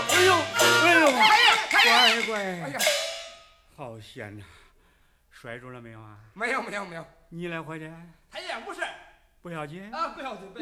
哎呦，哎呦，乖乖， 哎呀， 好险呐！摔着了没有啊？ 没有。 你来，快点， 太爷不是不要紧。 啊，不要紧。